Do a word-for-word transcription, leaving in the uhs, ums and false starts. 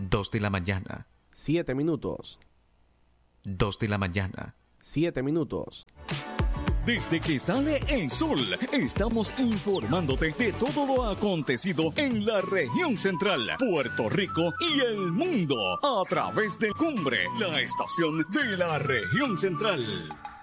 Dos de la mañana. Siete minutos. Dos de la mañana. Siete minutos. Desde que sale el sol, estamos informándote de todo lo acontecido en la región central, Puerto Rico y el mundo, a través de Cumbre, la estación de la región central.